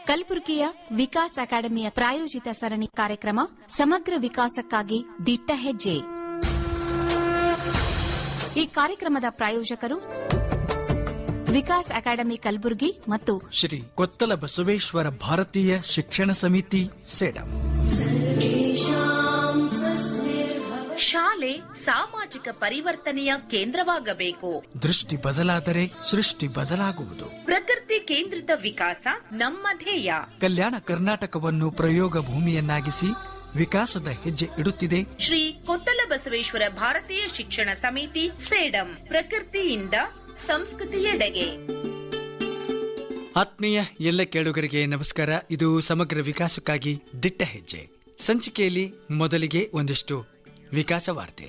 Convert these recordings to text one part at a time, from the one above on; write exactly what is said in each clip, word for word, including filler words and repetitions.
ಕಲಬುರಗಿಯ ವಿಕಾಸ್ ಅಕಾಡೆಮಿಯ ಪ್ರಾಯೋಜಿತ ಸರಣಿ ಕಾರ್ಯಕ್ರಮ ಸಮಗ್ರ ವಿಕಾಸಕ್ಕಾಗಿ ದಿಟ್ಟ ಹೆಜ್ಜೆ. ಈ ಕಾರ್ಯಕ್ರಮದ ಪ್ರಾಯೋಜಕರು ವಿಕಾಸ್ ಅಕಾಡೆಮಿ ಕಲಬುರಗಿ ಮತ್ತು ಶ್ರೀ ಕೊತ್ತಲ ಬಸವೇಶ್ವರ ಭಾರತೀಯ ಶಿಕ್ಷಣ ಸಮಿತಿ ಸೇಡಂ. ಶಾಲೆ ಸಾಮಾಜಿಕ ಪರಿವರ್ತನೆಯ ಕೇಂದ್ರವಾಗಬೇಕು. ದೃಷ್ಟಿ ಬದಲಾದರೆ ಸೃಷ್ಟಿ ಬದಲಾಗುವುದು. ಪ್ರಕೃತಿ ಕೇಂದ್ರಿತ ವಿಕಾಸ ನಮ್ಮ ಧ್ಯೇಯ. ಕಲ್ಯಾಣ ಕರ್ನಾಟಕವನ್ನು ಪ್ರಯೋಗ ಭೂಮಿಯನ್ನಾಗಿಸಿ ವಿಕಾಸದ ಹೆಜ್ಜೆ ಇಡುತ್ತಿದೆ ಶ್ರೀ ಕೊತ್ತಲ ಬಸವೇಶ್ವರ ಭಾರತೀಯ ಶಿಕ್ಷಣ ಸಮಿತಿ ಸೇಡಂ. ಪ್ರಕೃತಿಯಿಂದ ಸಂಸ್ಕೃತಿಯೆಡೆಗೆ. ಆತ್ಮೀಯ ಎಲ್ಲ ಕೇಳುಗರಿಗೆ ನಮಸ್ಕಾರ. ಇದು ಸಮಗ್ರ ವಿಕಾಸಕ್ಕಾಗಿ ದಿಟ್ಟ ಹೆಜ್ಜೆ ಸಂಚಿಕೆಯಲ್ಲಿ ಮೊದಲಿಗೆ ಒಂದಿಷ್ಟು ವಿಕಾಸ ವಾರ್ತೆ.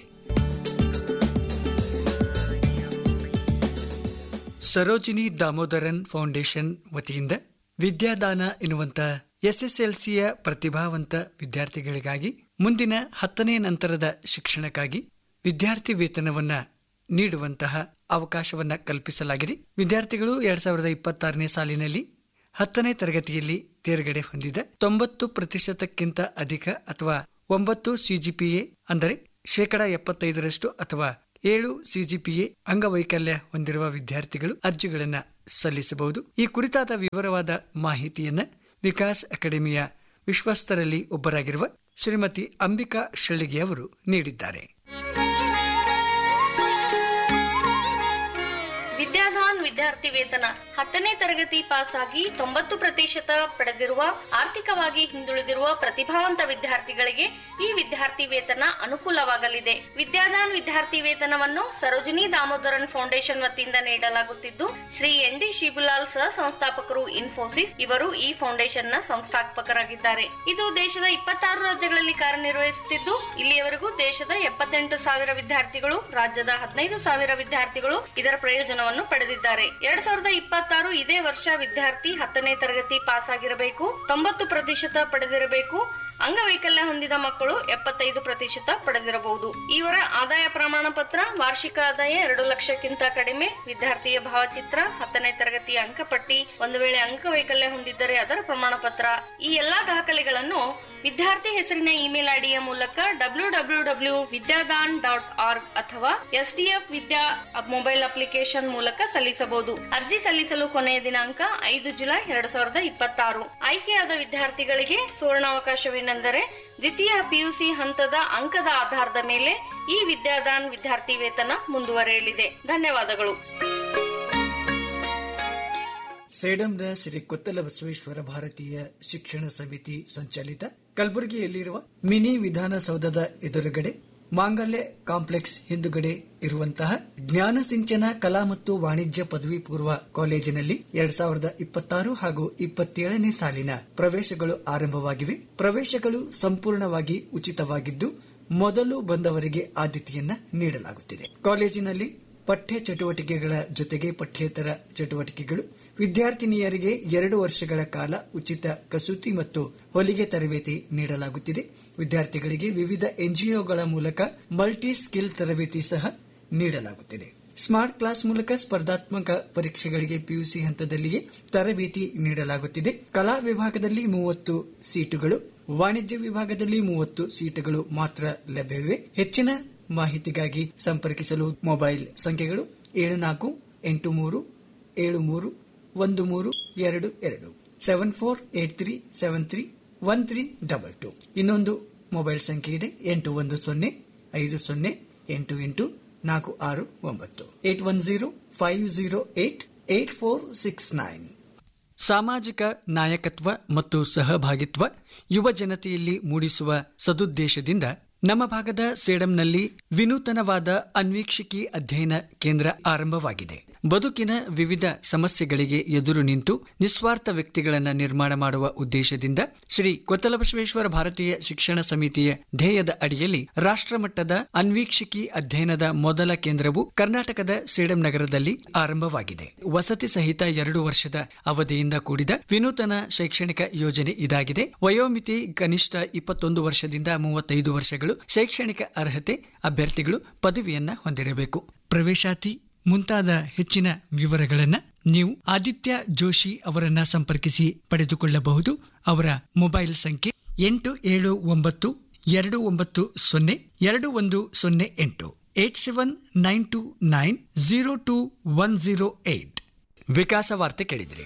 ಸರೋಜಿನಿ ದಾಮೋದರನ್ ಫೌಂಡೇಶನ್ ವತಿಯಿಂದ ವಿದ್ಯಾದಾನ ಎನ್ನುವಂತ ಎಸ್ಎಸ್ಎಲ್ಸಿಯ ಪ್ರತಿಭಾವಂತ ವಿದ್ಯಾರ್ಥಿಗಳಿಗಾಗಿ ಮುಂದಿನ ಹತ್ತನೇ ನಂತರದ ಶಿಕ್ಷಣಕ್ಕಾಗಿ ವಿದ್ಯಾರ್ಥಿ ವೇತನವನ್ನ ನೀಡುವಂತಹ ಅವಕಾಶವನ್ನ ಕಲ್ಪಿಸಲಾಗಿದೆ. ವಿದ್ಯಾರ್ಥಿಗಳು ಎರಡ್ ಸಾವಿರದ ಇಪ್ಪತ್ತಾರನೇ ಸಾಲಿನಲ್ಲಿ ಹತ್ತನೇ ತರಗತಿಯಲ್ಲಿ ತೇರ್ಗಡೆ ಹೊಂದಿದ ತೊಂಬತ್ತು ಪ್ರತಿಶತಕ್ಕಿಂತ ಅಧಿಕ ಅಥವಾ ಒಂಬತ್ತು ಸಿಜಿಪಿಎ ಅಂದರೆ ಶೇಕಡಾ ಎಪ್ಪತ್ತೈದರಷ್ಟು ಅಥವಾ ಏಳು ಸಿಜಿಪಿಎ ಅಂಗವೈಕಲ್ಯ ಹೊಂದಿರುವ ವಿದ್ಯಾರ್ಥಿಗಳು ಅರ್ಜಿಗಳನ್ನ ಸಲ್ಲಿಸಬಹುದು. ಈ ಕುರಿತಾದ ವಿವರವಾದ ಮಾಹಿತಿಯನ್ನ ವಿಕಾಸ್ ಅಕಾಡೆಮಿಯ ವಿಶ್ವಸ್ತರಲ್ಲಿ ಒಬ್ಬರಾಗಿರುವ ಶ್ರೀಮತಿ ಅಂಬಿಕಾ ಶಳ್ಳಿಗೆ ಅವರು ನೀಡಿದ್ದಾರೆ. ವಿದ್ಯಾದಾನ್ ವಿದ್ಯಾರ್ಥಿ ವೇತನ ಹತ್ತನೇ ತರಗತಿ ಪಾಸ್ ಆಗಿ ತೊಂಬತ್ತು ಪ್ರತಿಶತ ಪಡೆದಿರುವ ಆರ್ಥಿಕವಾಗಿ ಹಿಂದುಳಿದಿರುವ ಪ್ರತಿಭಾವಂತ ವಿದ್ಯಾರ್ಥಿಗಳಿಗೆ ಈ ವಿದ್ಯಾರ್ಥಿ ವೇತನ ಅನುಕೂಲವಾಗಲಿದೆ. ವಿದ್ಯಾದಾನ್ ವಿದ್ಯಾರ್ಥಿ ವೇತನವನ್ನು ಸರೋಜಿನಿ ದಾಮೋದರನ್ ಫೌಂಡೇಶನ್ ವತಿಯಿಂದ ನೀಡಲಾಗುತ್ತಿದ್ದು, ಶ್ರೀ ಎನ್ ಡಿ ಶಿಬುಲಾಲ್ ಸಹ ಸಂಸ್ಥಾಪಕರು ಇನ್ಫೋಸಿಸ್ ಇವರು ಈ ಫೌಂಡೇಶನ್ ನ ಸಂಸ್ಥಾಪಕರಾಗಿದ್ದಾರೆ. ಇದು ದೇಶದ ಇಪ್ಪತ್ತಾರು ರಾಜ್ಯಗಳಲ್ಲಿ ಕಾರ್ಯನಿರ್ವಹಿಸುತ್ತಿದ್ದು, ಇಲ್ಲಿಯವರೆಗೂ ದೇಶದ ಎಪ್ಪತ್ತೆಂಟು ಸಾವಿರ ವಿದ್ಯಾರ್ಥಿಗಳು, ರಾಜ್ಯದ ಹದಿನೈದು ಸಾವಿರ ವಿದ್ಯಾರ್ಥಿಗಳು ಇದರ ಪ್ರಯೋಜನವನ್ನು ಪಡೆದಿದ್ದಾರೆ. ಎರಡ್ ಸಾವಿರದ ಇಪ್ಪತ್ತಾರು ಇದೇ ವರ್ಷ ವಿದ್ಯಾರ್ಥಿ ಹತ್ತನೇ ತರಗತಿ ಪಾಸ್ ಆಗಿರಬೇಕು, ತೊಂಬತ್ತು ಪ್ರತಿಶತ ಪಡೆದಿರಬೇಕು. ಅಂಗವೈಕಲ್ಯ ಹೊಂದಿದ ಮಕ್ಕಳು ಎಪ್ಪತ್ತೈದು ಪ್ರತಿಶತ ಪಡೆದಿರಬಹುದು. ಇವರ ಆದಾಯ ಪ್ರಮಾಣ ಪತ್ರ, ವಾರ್ಷಿಕ ಆದಾಯ ಎರಡು ಲಕ್ಷಕ್ಕಿಂತ ಕಡಿಮೆ, ವಿದ್ಯಾರ್ಥಿಯ ಭಾವಚಿತ್ರ, ಹತ್ತನೇ ತರಗತಿಯ ಅಂಕಪಟ್ಟಿ, ಒಂದು ವೇಳೆ ಅಂಗವೈಕಲ್ಯ ಹೊಂದಿದ್ದರೆ ಅದರ ಪ್ರಮಾಣ ಪತ್ರ, ಈ ಎಲ್ಲಾ ದಾಖಲೆಗಳನ್ನು ವಿದ್ಯಾರ್ಥಿ ಹೆಸರಿನ ಇಮೇಲ್ ಐಡಿಯ ಮೂಲಕ W W W Vidyadaan dot org ಅಥವಾ ಎಸ್ಡಿಎಫ್ ವಿದ್ಯಾ ಮೊಬೈಲ್ ಅಪ್ಲಿಕೇಶನ್ ಮೂಲಕ ಸಲ್ಲಿಸಬಹುದು. ಅರ್ಜಿ ಸಲ್ಲಿಸಲು ಕೊನೆಯ ದಿನಾಂಕ ಐದು ಜುಲೈ ಎರಡ್ ಸಾವಿರದ ಇಪ್ಪತ್ತಾರು. ಆಯ್ಕೆಯಾದ ವಿದ್ಯಾರ್ಥಿಗಳಿಗೆ ಸುವರ್ಣಾವಕಾಶವೇನೆಂದರೆ ದ್ವಿತೀಯ ಪಿಯುಸಿ ಹಂತದ ಅಂಕದ ಆಧಾರದ ಮೇಲೆ ಈ ವಿದ್ಯಾದಾನ್ ವಿದ್ಯಾರ್ಥಿ ವೇತನ ಮುಂದುವರೆಯಲಿದೆ. ಧನ್ಯವಾದಗಳು. ಸೇಡಂನ ಶ್ರೀ ಕೊತ್ತಲ ಬಸವೇಶ್ವರ ಭಾರತೀಯ ಶಿಕ್ಷಣ ಸಮಿತಿ ಸಂಚಾಲಿತ ಕಲಬುರಗಿಯಲ್ಲಿರುವ ಮಿನಿ ವಿಧಾನಸೌಧದ ಎದುರುಗಡೆ ಮಾಂಗಲ್ಯ ಕಾಂಪ್ಲೆಕ್ಸ್ ಹಿಂದುಗಡೆ ಇರುವಂತಹ ಜ್ಞಾನ ಸಿಂಚನ ಕಲಾ ಮತ್ತು ವಾಣಿಜ್ಯ ಪದವಿ ಪೂರ್ವ ಕಾಲೇಜಿನಲ್ಲಿ ಎರಡ್ ಸಾವಿರದ ಇಪ್ಪತ್ತಾರು ಹಾಗೂ ಇಪ್ಪತ್ತೇಳನೇ ಸಾಲಿನ ಪ್ರವೇಶಗಳು ಆರಂಭವಾಗಿವೆ. ಪ್ರವೇಶಗಳು ಸಂಪೂರ್ಣವಾಗಿ ಉಚಿತವಾಗಿದ್ದು, ಮೊದಲು ಬಂದವರಿಗೆ ಆದ್ಯತೆಯನ್ನ ನೀಡಲಾಗುತ್ತಿದೆ. ಕಾಲೇಜಿನಲ್ಲಿ ಪಠ್ಯ ಚಟುವಟಿಕೆಗಳ ಜೊತೆಗೆ ಪಠ್ಯೇತರ ಚಟುವಟಿಕೆಗಳು, ವಿದ್ಯಾರ್ಥಿನಿಯರಿಗೆ ಎರಡು ವರ್ಷಗಳ ಕಾಲ ಉಚಿತ ಕಸೂತಿ ಮತ್ತು ಹೊಲಿಗೆ ತರಬೇತಿ ನೀಡಲಾಗುತ್ತಿದೆ. ವಿದ್ಯಾರ್ಥಿಗಳಿಗೆ ವಿವಿಧ ಎನ್ಜಿಒಗಳ ಮೂಲಕ ಮಲ್ಟಿ ಸ್ಕಿಲ್ ತರಬೇತಿ ಸಹ ನೀಡಲಾಗುತ್ತಿದೆ. ಸ್ಮಾರ್ಟ್ ಕ್ಲಾಸ್ ಮೂಲಕ ಸ್ಪರ್ಧಾತ್ಮಕ ಪರೀಕ್ಷೆಗಳಿಗೆ ಪಿಯುಸಿ ಹಂತದಲ್ಲಿಯೇ ತರಬೇತಿ ನೀಡಲಾಗುತ್ತಿದೆ. ಕಲಾ ವಿಭಾಗದಲ್ಲಿ ಮೂವತ್ತು ಸೀಟುಗಳು, ವಾಣಿಜ್ಯ ವಿಭಾಗದಲ್ಲಿ ಮೂವತ್ತು ಸೀಟುಗಳು ಮಾತ್ರ ಲಭ್ಯವಿವೆ. ಹೆಚ್ಚಿನ ಮಾಹಿತಿಗಾಗಿ ಸಂಪರ್ಕಿಸಲು ಮೊಬೈಲ್ ಸಂಖ್ಯೆಗಳು ಏಳು ನಾಲ್ಕು ಎಂಟು ಮೂರು ಏಳು ಮೂರು ಒಂದು ಮೂರು ಎರಡು ಎರಡು seven four eight three seven three one three double two. ಇನ್ನೊಂದು ಮೊಬೈಲ್ ಸಂಖ್ಯೆ ಇದೆ ಎಂಟು ಒಂದು ಸೊನ್ನೆ ಐದು ಸೊನ್ನೆ ಎಂಟು ಎಂಟು ನಾಲ್ಕು ಆರು ಒಂಬತ್ತು eight one zero five zero eight eight four six nine. ಸಾಮಾಜಿಕ ನಾಯಕತ್ವ ಮತ್ತು ಸಹಭಾಗಿತ್ವ ಯುವ ಜನತೆಯಲ್ಲಿ ಮೂಡಿಸುವ ಸದುದ್ದೇಶದಿಂದ ನಮ್ಮ ಭಾಗದ ಸೇಡಂನಲ್ಲಿ ವಿನೂತನವಾದ ಅನ್ವೀಕ್ಷಿಕಿ ಅಧ್ಯಯನ ಕೇಂದ್ರ ಆರಂಭವಾಗಿದೆ. ಬದುಕಿನ ವಿವಿಧ ಸಮಸ್ಯೆಗಳಿಗೆ ಎದುರು ನಿಂತು ನಿಸ್ವಾರ್ಥ ವ್ಯಕ್ತಿಗಳನ್ನು ನಿರ್ಮಾಣ ಮಾಡುವ ಉದ್ದೇಶದಿಂದ ಶ್ರೀ ಕೊತ್ತಲ ಬಸವೇಶ್ವರ ಭಾರತೀಯ ಶಿಕ್ಷಣ ಸಮಿತಿಯ ಧ್ಯೇಯದ ಅಡಿಯಲ್ಲಿ ರಾಷ್ಟ್ರಮಟ್ಟದ ಅನ್ವೀಕ್ಷಿಕಿ ಅಧ್ಯಯನದ ಮೊದಲ ಕೇಂದ್ರವು ಕರ್ನಾಟಕದ ಸೇಡಂ ನಗರದಲ್ಲಿ ಆರಂಭವಾಗಿದೆ. ವಸತಿ ಸಹಿತ ಎರಡು ವರ್ಷದ ಅವಧಿಯಿಂದ ಕೂಡಿದ ವಿನೂತನ ಶೈಕ್ಷಣಿಕ ಯೋಜನೆ ಇದಾಗಿದೆ. ವಯೋಮಿತಿ ಕನಿಷ್ಠ ಇಪ್ಪತ್ತೊಂದು ವರ್ಷದಿಂದ ಮೂವತ್ತೈದು ವರ್ಷಗಳು. ಶೈಕ್ಷಣಿಕ ಅರ್ಹತೆ ಅಭ್ಯರ್ಥಿಗಳು ಪದವಿಯನ್ನ ಹೊಂದಿರಬೇಕು. ಪ್ರವೇಶಾತಿ ಮುಂತಾದ ಹೆಚ್ಚಿನ ವಿವರಗಳನ್ನು ನೀವು ಆದಿತ್ಯ ಜೋಶಿ ಅವರನ್ನ ಸಂಪರ್ಕಿಸಿ ಪಡೆದುಕೊಳ್ಳಬಹುದು. ಅವರ ಮೊಬೈಲ್ ಸಂಖ್ಯೆ ಎಂಟು ಏಳು ಒಂಬತ್ತು ಎರಡು ಒಂಬತ್ತು ಸೊನ್ನೆ ಎರಡು ಒಂದು ಸೊನ್ನೆ ಎಂಟು eight seven nine to nine zero to one zero eight. ವಿಕಾಸ ವಾರ್ತೆ ಕೇಳಿದ್ರಿ.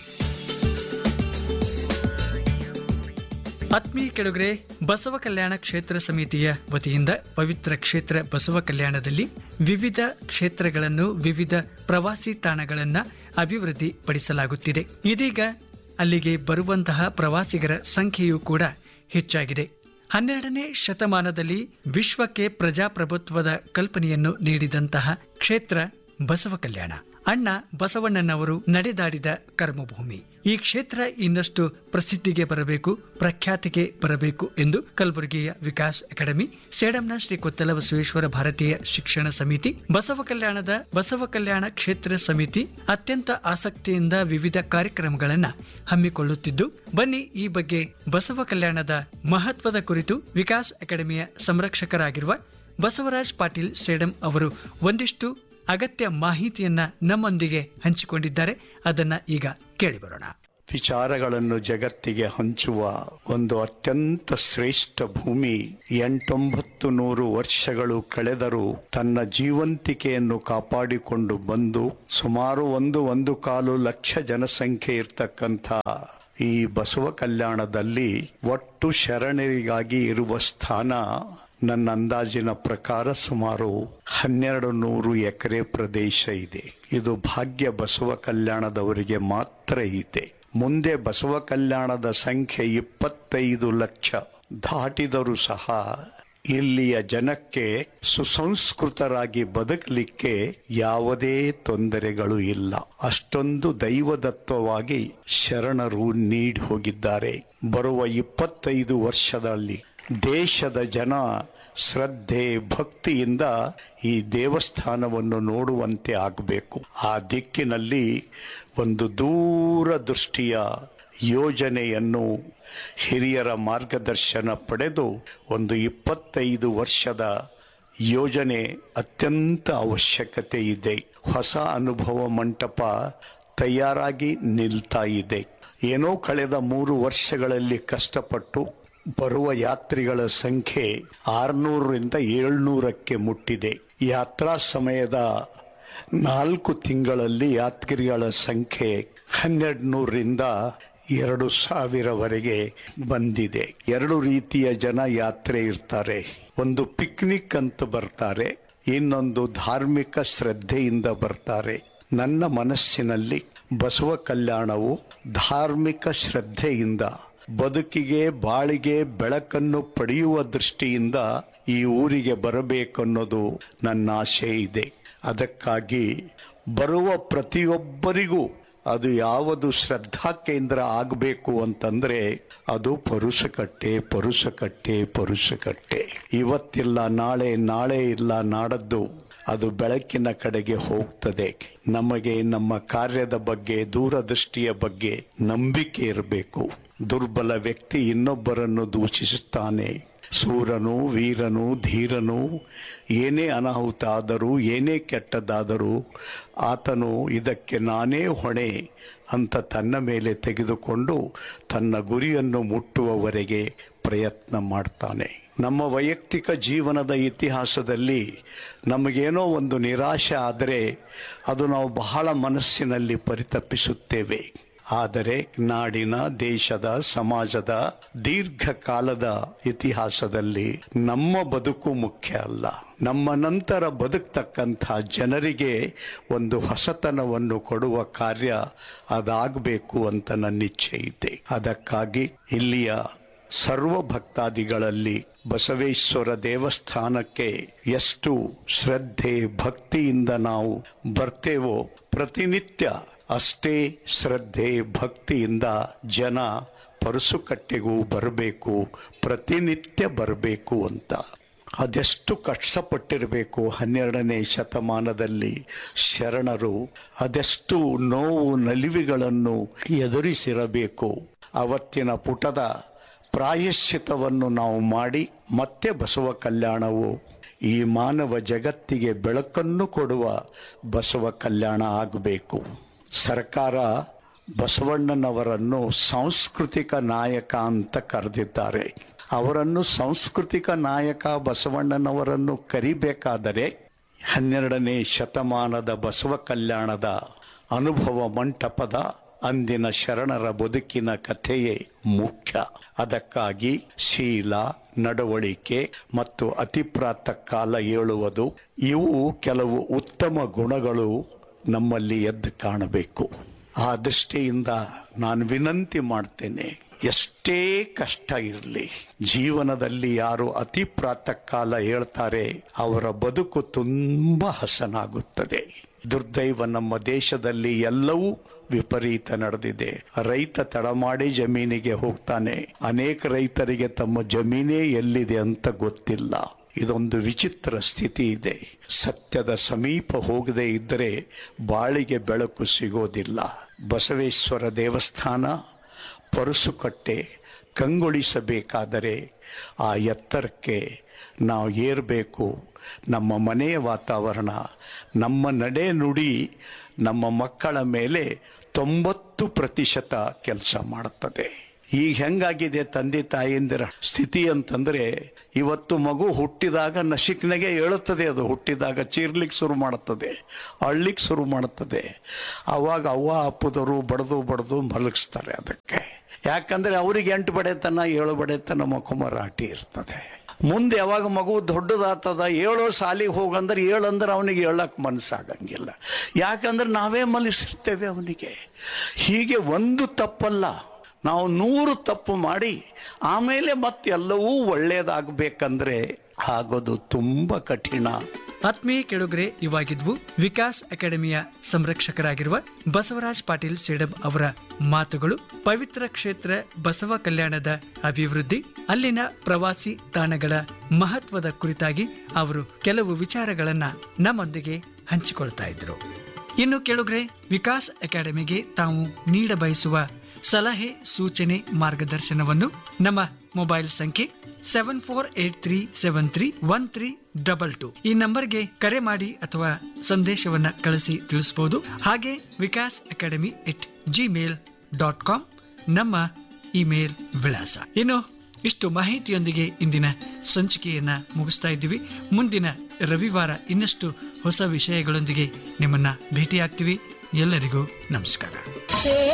ಆತ್ಮೀಯ ಕೆಳಗರೆ, ಬಸವ ಕಲ್ಯಾಣ ಕ್ಷೇತ್ರ ಸಮಿತಿಯ ವತಿಯಿಂದ ಪವಿತ್ರ ಕ್ಷೇತ್ರ ಬಸವ ಕಲ್ಯಾಣದಲ್ಲಿ ವಿವಿಧ ಕ್ಷೇತ್ರಗಳನ್ನು, ವಿವಿಧ ಪ್ರವಾಸಿ ತಾಣಗಳನ್ನು ಅಭಿವೃದ್ಧಿ ಪಡಿಸಲಾಗುತ್ತಿದೆ. ಇದೀಗ ಅಲ್ಲಿಗೆ ಬರುವಂತಹ ಪ್ರವಾಸಿಗರ ಸಂಖ್ಯೆಯೂ ಕೂಡ ಹೆಚ್ಚಾಗಿದೆ. ಹನ್ನೆರಡನೇ ಶತಮಾನದಲ್ಲಿ ವಿಶ್ವಕ್ಕೆ ಪ್ರಜಾಪ್ರಭುತ್ವದ ಕಲ್ಪನೆಯನ್ನು ನೀಡಿದಂತಹ ಕ್ಷೇತ್ರ ಬಸವ ಕಲ್ಯಾಣ. ಅಣ್ಣ ಬಸವಣ್ಣನವರು ನಡೆದಾಡಿದ ಕರ್ಮಭೂಮಿ. ಈ ಕ್ಷೇತ್ರ ಇನ್ನಷ್ಟು ಪ್ರಸಿದ್ಧಿಗೆ ಬರಬೇಕು, ಪ್ರಖ್ಯಾತಿಗೆ ಬರಬೇಕು ಎಂದು ಕಲಬುರಗಿಯ ವಿಕಾಸ್ ಅಕಾಡೆಮಿ, ಸೇಡಂನ ಶ್ರೀ ಕೊತ್ತಲ ಬಸವೇಶ್ವರ ಭಾರತೀಯ ಶಿಕ್ಷಣ ಸಮಿತಿ, ಬಸವ ಕಲ್ಯಾಣದ ಬಸವ ಕಲ್ಯಾಣ ಕ್ಷೇತ್ರ ಸಮಿತಿ ಅತ್ಯಂತ ಆಸಕ್ತಿಯಿಂದ ವಿವಿಧ ಕಾರ್ಯಕ್ರಮಗಳನ್ನು ಹಮ್ಮಿಕೊಳ್ಳುತ್ತಿದ್ದು, ಬನ್ನಿ ಈ ಬಗ್ಗೆ ಬಸವ ಕಲ್ಯಾಣದ ಮಹತ್ವದ ಕುರಿತು ವಿಕಾಸ್ ಅಕಾಡೆಮಿಯ ಸಂರಕ್ಷಕರಾಗಿರುವ ಬಸವರಾಜ್ ಪಾಟೀಲ್ ಸೇಡಂ ಅವರು ಒಂದಿಷ್ಟು ಅಗತ್ಯ ಮಾಹಿತಿಯನ್ನ ನಮ್ಮೊಂದಿಗೆ ಹಂಚಿಕೊಂಡಿದ್ದಾರೆ. ಅದನ್ನ ಈಗ ಕೇಳಿಬರೋಣ. ವಿಚಾರಗಳನ್ನು ಜಗತ್ತಿಗೆ ಹಂಚುವ ಒಂದು ಅತ್ಯಂತ ಶ್ರೇಷ್ಠ ಭೂಮಿ. ಎಂಟೊಂಬತ್ತು ನೂರು ವರ್ಷಗಳು ಕಳೆದರೂ ತನ್ನ ಜೀವಂತಿಕೆಯನ್ನು ಕಾಪಾಡಿಕೊಂಡು ಬಂದು ಸುಮಾರು ಒಂದು ಒಂದು ಕಾಲು ಲಕ್ಷ ಜನಸಂಖ್ಯೆ ಇರ್ತಕ್ಕಂಥ ಈ ಬಸವ ಕಲ್ಯಾಣದಲ್ಲಿ ಒಟ್ಟು ಶರಣರಿಗಾಗಿ ಇರುವ ಸ್ಥಾನ ನನ್ನ ಅಂದಾಜಿನ ಪ್ರಕಾರ ಸುಮಾರು ಹನ್ನೆರಡು ನೂರು ಎಕರೆ ಪ್ರದೇಶ ಇದೆ. ಇದು ಭಾಗ್ಯ ಬಸವ ಕಲ್ಯಾಣದವರಿಗೆ ಮಾತ್ರ ಇದೆ. ಮುಂದೆ ಬಸವ ಕಲ್ಯಾಣದ ಸಂಖ್ಯೆ ಇಪ್ಪತ್ತೈದು ಲಕ್ಷ ದಾಟಿದರೂ ಸಹ ಇಲ್ಲಿಯ ಜನಕ್ಕೆ ಸುಸಂಸ್ಕೃತರಾಗಿ ಬದುಕಲಿಕ್ಕೆ ಯಾವುದೇ ತೊಂದರೆಗಳು ಇಲ್ಲ. ಅಷ್ಟೊಂದು ದೈವದತ್ತವಾಗಿ ಶರಣರು ನೀಡಿ ಹೋಗಿದ್ದಾರೆ. ಬರುವ ಇಪ್ಪತ್ತೈದು ವರ್ಷದಲ್ಲಿ ದೇಶದ ಜನ ಶ್ರದ್ಧೆ ಭಕ್ತಿಯಿಂದ ಈ ದೇವಸ್ಥಾನವನ್ನು ನೋಡುವಂತೆ ಆಗಬೇಕು. ಆ ದಿಕ್ಕಿನಲ್ಲಿ ಒಂದು ದೂರದೃಷ್ಟಿಯ ಯೋಜನೆಯನ್ನು ಹಿರಿಯರ ಮಾರ್ಗದರ್ಶನ ಪಡೆದು ಒಂದು ಇಪ್ಪತ್ತೈದು ವರ್ಷದ ಯೋಜನೆ ಅತ್ಯಂತ ಅವಶ್ಯಕತೆ ಇದೆ. ಹೊಸ ಅನುಭವ ಮಂಟಪ ತಯಾರಾಗಿ ನಿಲ್ತಾ ಇದೆ. ಏನೋ ಕಳೆದ ಮೂರು ವರ್ಷಗಳಲ್ಲಿ ಕಷ್ಟಪಟ್ಟು ಬರುವ ಯಾತ್ರಿಗಳ ಸಂಖ್ಯೆ ಆರುನೂರರಿಂದ ಏಳ್ನೂರಕ್ಕೆ ಮುಟ್ಟಿದೆ. ಯಾತ್ರಾ ಸಮಯದ ನಾಲ್ಕು ತಿಂಗಳಲ್ಲಿ ಯಾತ್ರಿಗಳ ಸಂಖ್ಯೆ ಹನ್ನೆರಡು ನೂರರಿಂದ ಎರಡು ಸಾವಿರವರೆಗೆ ಬಂದಿದೆ. ಎರಡು ರೀತಿಯ ಜನ ಯಾತ್ರೆ ಇರ್ತಾರೆ. ಒಂದು ಪಿಕ್ನಿಕ್ ಅಂತ ಬರ್ತಾರೆ, ಇನ್ನೊಂದು ಧಾರ್ಮಿಕ ಶ್ರದ್ಧೆಯಿಂದ ಬರ್ತಾರೆ. ನನ್ನ ಮನಸ್ಸಿನಲ್ಲಿ ಬಸವ ಕಲ್ಯಾಣವು ಧಾರ್ಮಿಕ ಶ್ರದ್ಧೆಯಿಂದ ಬದುಕಿಗೆ ಬಾಳಿಗೆ ಬೆಳಕನ್ನು ಪಡೆಯುವ ದೃಷ್ಟಿಯಿಂದ ಈ ಊರಿಗೆ ಬರಬೇಕನ್ನೋದು ನನ್ನ ಆಶೆ ಇದೆ. ಅದಕ್ಕಾಗಿ ಬರುವ ಪ್ರತಿಯೊಬ್ಬರಿಗೂ ಅದು ಯಾವುದು ಶ್ರದ್ಧಾ ಕೇಂದ್ರ ಆಗಬೇಕು ಅಂತಂದ್ರೆ ಅದು ಪರುಸಕಟ್ಟೆ, ಪರುಸಕಟ್ಟೆ, ಪರುಸಕಟ್ಟೆ. ಇವತ್ತಿಲ್ಲ ನಾಳೆ, ನಾಳೆ ಇಲ್ಲ ನಾಡದ್ದು ಅದು ಬೆಳಕಿನ ಕಡೆಗೆ ಹೋಗ್ತದೆ. ನಮಗೆ ನಮ್ಮ ಕಾರ್ಯದ ಬಗ್ಗೆ, ದೂರದೃಷ್ಟಿಯ ಬಗ್ಗೆ ನಂಬಿಕೆ ಇರಬೇಕು. ದುರ್ಬಲ ವ್ಯಕ್ತಿ ಇನ್ನೊಬ್ಬರನ್ನು ದೂಷಿಸುತ್ತಾನೆ. ಸೂರನು, ವೀರನು, ಧೀರನು ಏನೇ ಅನಾಹುತ ಆದರೂ, ಏನೇ ಕೆಟ್ಟದಾದರೂ ಆತನು ಇದಕ್ಕೆ ನಾನೇ ಹೊಣೆ ಅಂತ ತನ್ನ ಮೇಲೆ ತೆಗೆದುಕೊಂಡು ತನ್ನ ಗುರಿಯನ್ನು ಮುಟ್ಟುವವರೆಗೆ ಪ್ರಯತ್ನ ಮಾಡ್ತಾನೆ. ನಮ್ಮ ವೈಯಕ್ತಿಕ ಜೀವನದ ಇತಿಹಾಸದಲ್ಲಿ ನಮಗೇನೋ ಒಂದು ನಿರಾಶೆ ಆದರೆ ಅದು ನಾವು ಬಹಳ ಮನಸ್ಸಿನಲ್ಲಿ ಪರಿತಪಿಸುತ್ತೇವೆ. ಆದರೆ ನಾಡಿನ, ದೇಶದ, ಸಮಾಜದ ದೀರ್ಘಕಾಲದ ಇತಿಹಾಸದಲ್ಲಿ ನಮ್ಮ ಬದುಕು ಮುಖ್ಯ ಅಲ್ಲ. ನಮ್ಮ ನಂತರ ಬದುಕ್ತಕ್ಕಂಥ ಜನರಿಗೆ ಒಂದು ಹೊಸತನವನ್ನು ಕೊಡುವ ಕಾರ್ಯ ಅದಾಗಬೇಕು ಅಂತ ನನ್ನ ಇಚ್ಛೆ ಇದೆ. ಅದಕ್ಕಾಗಿ ಇಲ್ಲಿಯ ಸರ್ವ ಭಕ್ತಾದಿಗಳಲ್ಲಿ ಬಸವೇಶ್ವರ ದೇವಸ್ಥಾನಕ್ಕೆ ಎಷ್ಟು ಶ್ರದ್ಧೆ ಭಕ್ತಿಯಿಂದ ನಾವು ಬರ್ತೇವೋ ಪ್ರತಿನಿತ್ಯ ಅಷ್ಟೇ ಶ್ರದ್ಧೆ ಭಕ್ತಿಯಿಂದ ಜನ ಪರಸುಕಟ್ಟೆಗೂ ಬರಬೇಕು, ಪ್ರತಿನಿತ್ಯ ಬರಬೇಕು ಅಂತ. ಅದೆಷ್ಟು ಕಷ್ಟಪಟ್ಟಿರಬೇಕು ಹನ್ನೆರಡನೇ ಶತಮಾನದಲ್ಲಿ ಶರಣರು, ಅದೆಷ್ಟು ನೋವು ನಲಿವುಗಳನ್ನು ಎದುರಿಸಿರಬೇಕು. ಅವತ್ತಿನ ಪುಟದ ಪ್ರಾಯಶ್ಚಿತವನ್ನು ನಾವು ಮಾಡಿ ಮತ್ತೆ ಬಸವ ಕಲ್ಯಾಣವು ಈ ಮಾನವ ಜಗತ್ತಿಗೆ ಬೆಳಕನ್ನು ಕೊಡುವ ಬಸವ ಕಲ್ಯಾಣ ಆಗಬೇಕು. ಸರ್ಕಾರ ಬಸವಣ್ಣನವರನ್ನು ಸಾಂಸ್ಕೃತಿಕ ನಾಯಕ ಅಂತ ಕರೆದಿದ್ದಾರೆ. ಅವರನ್ನು ಸಾಂಸ್ಕೃತಿಕ ನಾಯಕ ಬಸವಣ್ಣನವರನ್ನು ಕರಿಬೇಕಾದರೆ ಹನ್ನೆರಡನೇ ಶತಮಾನದ ಬಸವ ಕಲ್ಯಾಣದ ಅನುಭವ ಮಂಟಪದ ಅಂದಿನ ಶರಣರ ಬದುಕಿನ ಕಥೆಯೇ ಮುಖ್ಯ. ಅದಕ್ಕಾಗಿ ಶೀಲ, ನಡವಳಿಕೆ ಮತ್ತು ಅತಿಪ್ರಾತ ಕಾಲ ಏಳುವುದು ಇವು ಕೆಲವು ಉತ್ತಮ ಗುಣಗಳು ನಮ್ಮಲ್ಲಿ ಎದ್ದು ಕಾಣಬೇಕು. ಆ ದೃಷ್ಟಿಯಿಂದ ನಾನು ವಿನಂತಿ ಮಾಡ್ತೇನೆ, ಎಷ್ಟೇ ಕಷ್ಟ ಇರಲಿ, ಜೀವನದಲ್ಲಿ ಯಾರು ಅತಿ ಪ್ರಾತಃ ಕಾಲ ಹೇಳ್ತಾರೆ ಅವರ ಬದುಕು ತುಂಬಾ ಹಸನಾಗುತ್ತದೆ. ದುರ್ದೈವ ನಮ್ಮ ದೇಶದಲ್ಲಿ ಎಲ್ಲವೂ ವಿಪರೀತ ನಡೆದಿದೆ. ರೈತ ತಡಮಾಡಿ ಜಮೀನಿಗೆ ಹೋಗ್ತಾನೆ. ಅನೇಕ ರೈತರಿಗೆ ತಮ್ಮ ಜಮೀನೇ ಎಲ್ಲಿದೆ ಅಂತ ಗೊತ್ತಿಲ್ಲ. ಇದೊಂದು ವಿಚಿತ್ರ ಸ್ಥಿತಿ ಇದೆ. ಸತ್ಯದ ಸಮೀಪ ಹೋಗದೆ ಇದ್ದರೆ ಬಾಳಿಗೆ ಬೆಳಕು ಸಿಗೋದಿಲ್ಲ. ಬಸವೇಶ್ವರ ದೇವಸ್ಥಾನ ಪರಸುಕಟ್ಟೆ ಕಂಗೊಳಿಸಬೇಕಾದರೆ ಆ ಎತ್ತರಕ್ಕೆ ನಾವು ಏರಬೇಕು. ನಮ್ಮ ಮನೆಯ ವಾತಾವರಣ, ನಮ್ಮ ನಡೆ ನುಡಿ ನಮ್ಮ ಮಕ್ಕಳ ಮೇಲೆ ತೊಂಬತ್ತು ಪ್ರತಿಶತ ಕೆಲಸ ಮಾಡುತ್ತದೆ. ಈಗ ಹೆಂಗಾಗಿದೆ ತಂದೆ ತಾಯಿಯಂದಿರ ಸ್ಥಿತಿ ಅಂತಂದ್ರೆ, ಇವತ್ತು ಮಗು ಹುಟ್ಟಿದಾಗ ನಶಿಕ್ನಾಗೆ ಹೇಳುತ್ತದೆ. ಅದು ಹುಟ್ಟಿದಾಗ ಚೀರ್ಲಿಕ್ಕೆ ಶುರು ಮಾಡುತ್ತದೆ, ಅಳ್ಲಿಕ್ಕೆ ಶುರು ಮಾಡುತ್ತದೆ. ಅವಾಗ ಅವ್ವ ಅಪ್ಪದವರು ಬಡ್ದು ಬಡ್ದು ಮಲಗಿಸ್ತಾರೆ. ಅದಕ್ಕೆ ಯಾಕಂದ್ರೆ ಅವ್ರಿಗೆ ಎಂಟು ಬಡೆತನ ಏಳು ಬಡೆತನ ಮಕ್ಕುಮರಾಟಿ ಇರ್ತದೆ. ಮುಂದೆ ಯಾವಾಗ ಮಗು ದೊಡ್ಡದಾಗ್ತದ, ಏಳೋ ಸಾಲಿಗೆ ಹೋಗಂದ್ರೆ ಏಳಂದ್ರೆ ಅವನಿಗೆ ಹೇಳಕ್ ಮನಸ್ಸಾಗಂಗಿಲ್ಲ. ಯಾಕಂದ್ರೆ ನಾವೇ ಮಲಗಿಸಿರ್ತೇವೆ ಅವನಿಗೆ. ಹೀಗೆ ಒಂದು ತಪ್ಪಲ್ಲ, ನಾವು ನೂರು ತಪ್ಪು ಮಾಡಿ ಆಮೇಲೆ ಮತ್ತೆಲ್ಲವೂ ಒಳ್ಳೇದಾಗಬೇಕಂದ್ರೆ ಆಗೋದು ತುಂಬಾ ಕಠಿಣ. ಆತ್ಮೀಯ ಕೆಳುಗರೆ, ಇವಾಗಿದ್ವು ವಿಕಾಸ್ ಅಕಾಡೆಮಿಯ ಸಂರಕ್ಷಕರಾಗಿರುವ ಬಸವರಾಜ್ ಪಾಟೀಲ್ ಸೇಡಂ ಅವರ ಮಾತುಗಳು. ಪವಿತ್ರ ಕ್ಷೇತ್ರ ಬಸವ ಕಲ್ಯಾಣದ ಅಭಿವೃದ್ಧಿ, ಅಲ್ಲಿನ ಪ್ರವಾಸಿ ತಾಣಗಳ ಮಹತ್ವದ ಕುರಿತಾಗಿ ಅವರು ಕೆಲವು ವಿಚಾರಗಳನ್ನ ನಮ್ಮೊಂದಿಗೆ ಹಂಚಿಕೊಳ್ತಾ ಇದ್ರು. ಇನ್ನು ಕೆಳುಗರೆ, ವಿಕಾಸ್ ಅಕಾಡೆಮಿಗೆ ತಾವು ನೀಡ ಬಯಸುವ ಸಲಹೆ, ಸೂಚನೆ, ಮಾರ್ಗದರ್ಶನವನ್ನು ನಮ್ಮ ಮೊಬೈಲ್ ಸಂಖ್ಯೆ seven four eight three seven three one three double two ಈ ನಂಬರ್ಗೆ ಕರೆ ಮಾಡಿ ಅಥವಾ ಸಂದೇಶವನ್ನ ಕಳಿಸಿ ತಿಳಿಸಬಹುದು. ಹಾಗೆ ವಿಕಾಸ್ ಅಕಾಡೆಮಿ ಎಟ್ ಜಿಮೇಲ್ ಡಾಟ್ ಕಾಮ್ ನಮ್ಮ ಇಮೇಲ್ ವಿಳಾಸ. ಇನ್ನು ಇಷ್ಟು ಮಾಹಿತಿಯೊಂದಿಗೆ ಇಂದಿನ ಸಂಚಿಕೆಯನ್ನ ಮುಗಿಸ್ತಾ ಇದ್ದೀವಿ. ಮುಂದಿನ ರವಿವಾರ ಇನ್ನಷ್ಟು ಹೊಸ ವಿಷಯಗಳೊಂದಿಗೆ ನಿಮ್ಮನ್ನ ಭೇಟಿಯಾಗ್ತೀವಿ. ಎಲ್ಲರಿಗೂ ನಮಸ್ಕಾರ.